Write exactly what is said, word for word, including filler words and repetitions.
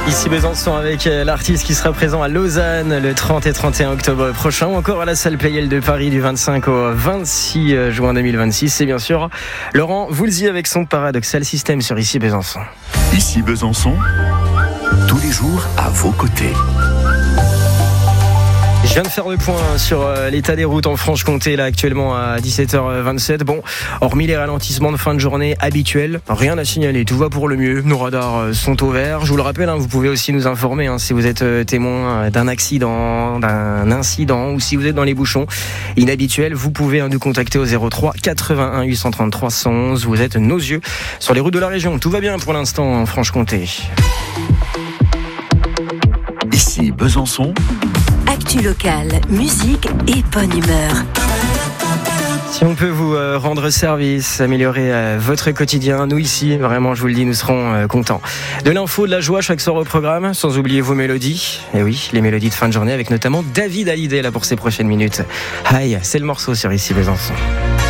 Ici Besançon avec l'artiste qui sera présent à Lausanne le trente et trente et un octobre prochain, ou encore à la salle Playel de Paris du vingt-cinq au vingt-six juin deux mille vingt-six. C'est bien sûr Laurent Voulzy avec son Paradoxal System sur Ici Besançon. Ici Besançon, tous les jours à vos côtés. Je viens de faire le point sur l'état des routes en Franche-Comté, là actuellement à dix-sept heures vingt-sept. Bon, hormis les ralentissements de fin de journée habituels, rien à signaler, tout va pour le mieux. Nos radars sont au vert. Je vous le rappelle, hein, vous pouvez aussi nous informer hein, si vous êtes témoin d'un accident, d'un incident, ou si vous êtes dans les bouchons inhabituels. Vous pouvez hein, nous contacter au zéro trois quatre-vingt-un huit cent trente-trois cent onze. Vous êtes nos yeux sur les routes de la région. Tout va bien pour l'instant en Franche-Comté. Ici Besançon. Actu locale, musique et bonne humeur. Si on peut vous euh, rendre service, améliorer euh, votre quotidien, nous ici, vraiment je vous le dis, nous serons euh, contents. De l'info, de la joie chaque soir au programme, sans oublier vos mélodies. Et oui, les mélodies de fin de journée avec notamment David Hallyday là pour ces prochaines minutes. Aïe, c'est le morceau sur Ici Besançon.